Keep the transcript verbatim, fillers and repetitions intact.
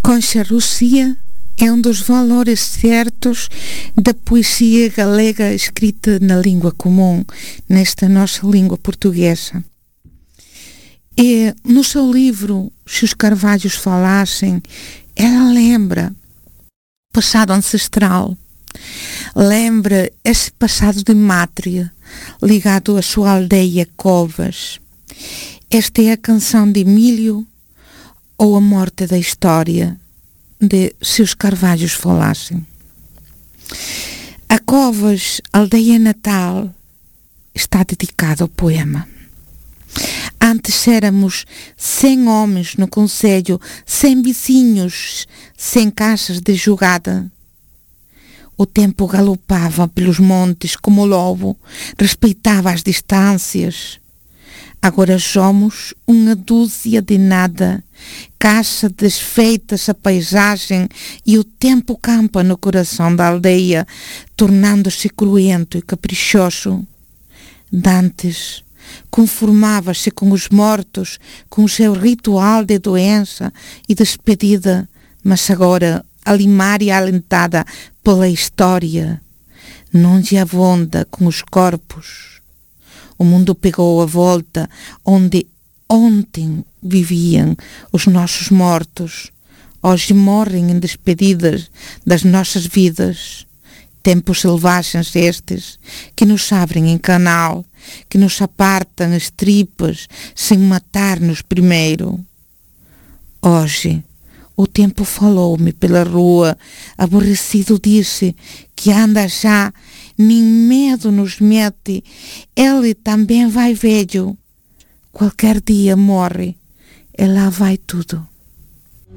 Concha Lucia é um dos valores certos da poesia galega escrita na língua comum, nesta nossa língua portuguesa. E no seu livro, Se os Carvalhos Falassem, ela lembra passado ancestral, lembra esse passado de mátria ligado à sua aldeia Covas. Esta é a canção de Emílio, ou a morte da história de Se os Carvalhos Falassem. A Covas, aldeia natal, está dedicada ao poema. Antes éramos cem homens no concelho, cem vizinhos, cem caixas de jogada. O tempo galopava pelos montes como lobo, respeitava as distâncias. Agora somos uma dúzia de nada, caixa desfeitas a paisagem, e o tempo campa no coração da aldeia, tornando-se cruento e caprichoso. Dantes conformava-se com os mortos, com o seu ritual de doença e despedida, mas agora, alimar e alentada pela história, não se avonda com os corpos. O mundo pegou a volta onde ontem viviam os nossos mortos. Hoje morrem em despedidas das nossas vidas. Tempos selvagens estes, que nos abrem em canal, que nos apartam as tripas sem matar-nos primeiro. Hoje, o tempo falou-me pela rua, aborrecido disse que anda já, nem medo nos mete, ele também vai velho. Qualquer dia morre, e lá vai tudo.